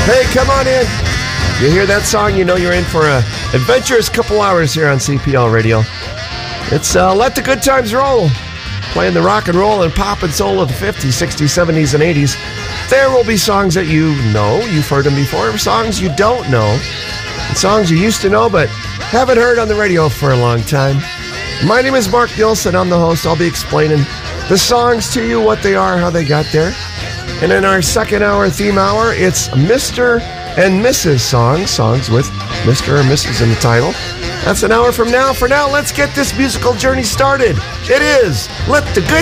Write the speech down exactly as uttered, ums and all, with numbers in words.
Hey, come on in. You hear that song, you know you're in for an adventurous couple hours here on C P L Radio. It's uh, Let the Good Times Roll, playing the rock and roll and pop and soul of the fifties, sixties, seventies, and eighties. There will be songs that you know, you've heard them before, songs you don't know, and songs you used to know but haven't heard on the radio for a long time. My name is Mark Nielsen. I'm the host. I'll be explaining the songs to you, what they are, how they got there. And in our second hour, theme hour, it's Mister and Missus songs, songs with Mister or Missus in the title. That's an hour from now. For now, let's get this musical journey started. It is Let the Good